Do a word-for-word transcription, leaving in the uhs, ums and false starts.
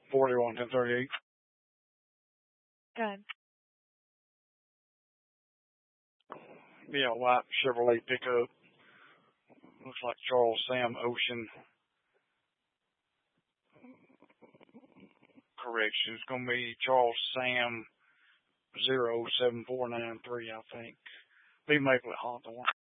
forty-one ten thirty-eight. Good. Yeah, white Chevrolet pickup. Looks like Charles Sam Ocean. Correction. It's going to be Charles Sam zero seven four nine three, I think. Be Maple at Hawthorne.